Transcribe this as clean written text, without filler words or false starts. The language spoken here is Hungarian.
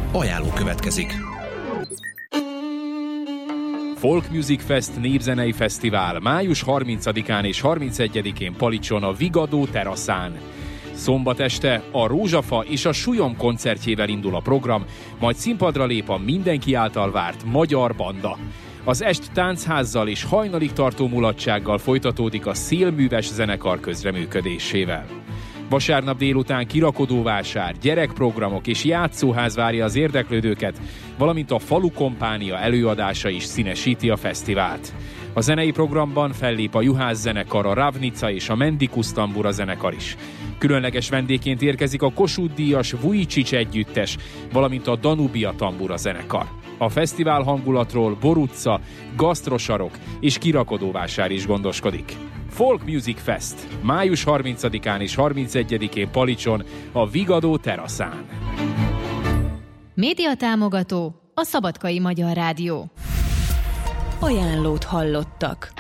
Ajánló következik. Folk Music Fest népzenei fesztivál május 30-án és 31-én Palicson a Vigadó teraszán. Szombat este a Rózsafa és a Sujom koncertjével indul a program, majd színpadra lép a mindenki által várt magyar banda. Az est táncházzal és hajnalig tartó mulatsággal folytatódik a Szélműves zenekar közreműködésével. Vasárnap délután kirakodóvásár, gyerekprogramok és játszóház várja az érdeklődőket, valamint a Falu Kompánia előadása is színesíti a fesztivált. A zenei programban fellép a Juhász zenekar, a Ravnica és a Mendikusz tambura zenekar is. Különleges vendégként érkezik a Kossuth-díjas Vujicic együttes, valamint a Danubia tambura zenekar. A fesztivál hangulatról Bor utca, gasztrosarok és kirakodóvásár is gondoskodik. Folk Music Fest május 30-án és 31-én Palicson a Vigadó teraszán. Médiatámogató a Szabadkai Magyar Rádió. Ajánlót hallottak.